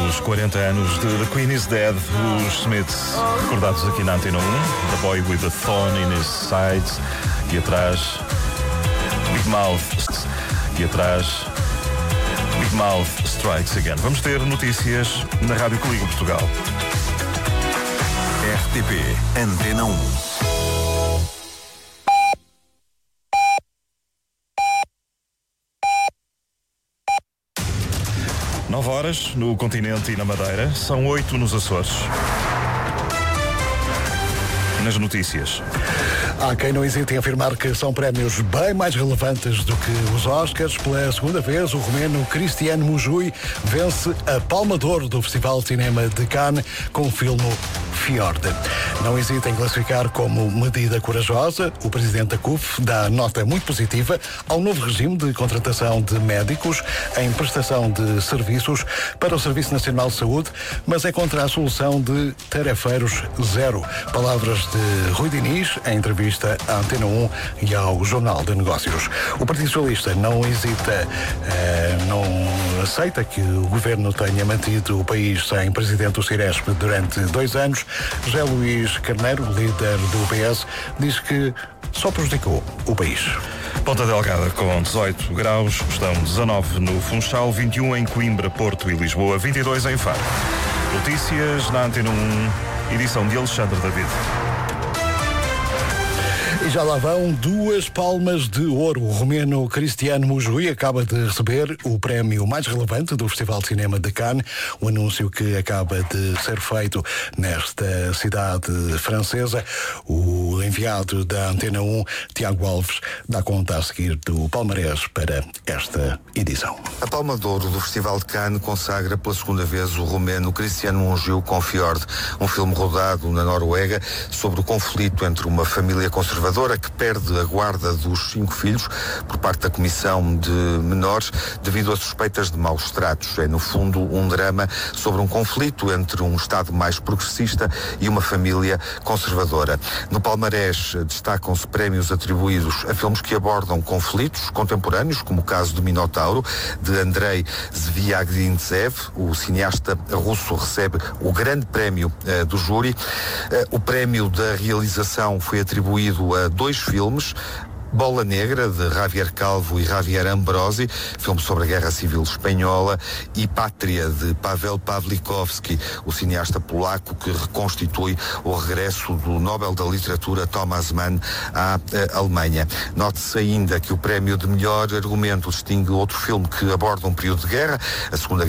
os 40 anos de The Queen is Dead, os Smiths, recordados aqui na Antena 1, The Boy with a Thorn in His Side, e atrás Big Mouth, e atrás Big Mouth Strikes Again. Vamos ter notícias na Rádio que liga Portugal. RTP Antena 1. 9 horas no continente e na Madeira, são 8 nos Açores. Nas notícias. Há quem não hesite em afirmar que são prémios bem mais relevantes do que os Oscars. Pela segunda vez, o romeno Cristian Mungiu vence a Palma de Ouro do Festival de Cinema de Cannes com o filme Fjord. Não hesita em classificar como medida corajosa. O presidente da CUF dá nota muito positiva ao novo regime de contratação de médicos em prestação de serviços para o Serviço Nacional de Saúde, mas é contra a solução de tarefeiros zero. Palavras de Rui Diniz em entrevista à Antena 1 e ao Jornal de Negócios. O Partido Socialista não hesita, não aceita que o governo tenha mantido o país sem presidente do Ciresp durante 2 anos. José Luís Carneiro, líder do PS, diz que só prejudicou o país. Ponta Delgada com 18 graus, estão 19 no Funchal, 21 em Coimbra, Porto e Lisboa, 22 em Faro. Notícias na Antena 1, edição de Alexandre David. E já lá vão 2 palmas de ouro. O romeno Cristian Mungiu acaba de receber o prémio mais relevante do Festival de Cinema de Cannes, um anúncio que acaba de ser feito nesta cidade francesa. O enviado da Antena 1, Tiago Alves, dá conta a seguir do palmarés para esta edição. A Palma de Ouro do Festival de Cannes consagra pela segunda vez o romeno Cristian Mungiu com Fjord, um filme rodado na Noruega sobre o conflito entre uma família conservadora que perde a guarda dos 5 filhos por parte da Comissão de Menores devido a suspeitas de maus tratos. É, no fundo, um drama sobre um conflito entre um Estado mais progressista e uma família conservadora. No palmarés destacam-se prémios atribuídos a filmes que abordam conflitos contemporâneos, como o caso do Minotauro, de Andrei Zvyagintsev. O cineasta russo recebe o grande prémio do júri. O prémio da realização foi atribuído a 2 filmes: Bola Negra, de Javier Calvo e Javier Ambrosi, filme sobre a Guerra Civil Espanhola, e Pátria, de Pavel Pawlikowski, o cineasta polaco que reconstitui o regresso do Nobel da Literatura Thomas Mann à Alemanha. Note-se ainda que o prémio de melhor argumento distingue outro filme que aborda um período de guerra, a Segunda